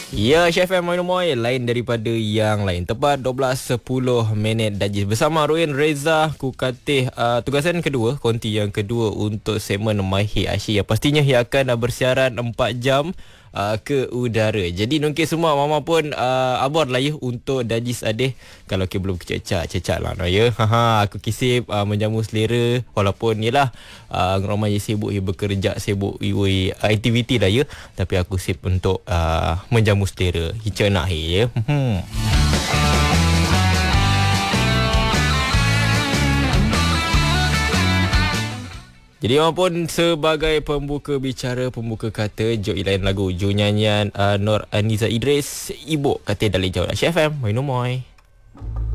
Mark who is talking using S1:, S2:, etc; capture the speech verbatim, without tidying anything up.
S1: Ya, Chef M Moy lain daripada yang lain. Tepat dua belas sepuluh minit Dajis bersama Ruin Reza Kukatih. Uh, tugasan kedua, konti yang kedua untuk segmen My Hit Asyik, yang pastinya ia akan uh, bersiaran empat jam uh, ke udara. Jadi nungkir semua mama pun uh, abor lah ya untuk Dajis Adih. Kalau ke belum kececak, cecak lah no, ya. Haha, aku kisip uh, menjamu selera walaupun yalah uh, ramai je sibuk ya, bekerja, sibuk iwi aktiviti lah ya. Tapi aku sip untuk uh, menjamu selera Hica nak ya. Hmm. Jadi walaupun sebagai pembuka bicara, pembuka kata, jok ilain lagu, jok nyanyian uh, Nur Aniza Idris, Ibu kata dalih jauh lah. Chef M, Moy no Moy.